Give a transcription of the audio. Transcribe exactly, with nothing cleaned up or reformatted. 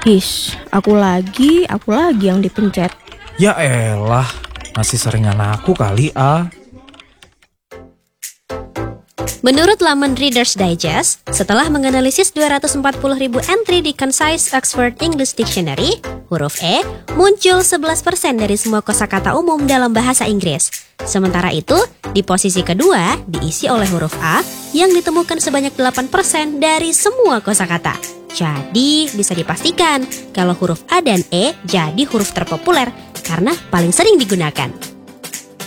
Is, aku lagi, aku lagi yang dipencet. Ya elah, masih seringan aku kali ah. Menurut laman Reader's Digest, setelah menganalisis dua ratus empat puluh ribu entry di Concise Oxford English Dictionary, huruf E muncul sebelas persen dari semua kosakata umum dalam bahasa Inggris. Sementara itu, di posisi kedua diisi oleh huruf A yang ditemukan sebanyak delapan persen dari semua kosakata. Jadi, bisa dipastikan kalau huruf A dan E jadi huruf terpopuler karena paling sering digunakan.